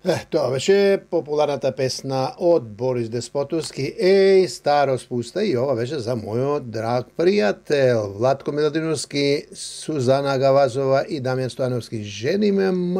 Това беше популярната песна от Борис Деспотовски Ей, старост пуста и ова беше за мојот драг пријател Владко Миладиновски, Сузана Гавазова и Дамјан Стојановски. Жени ме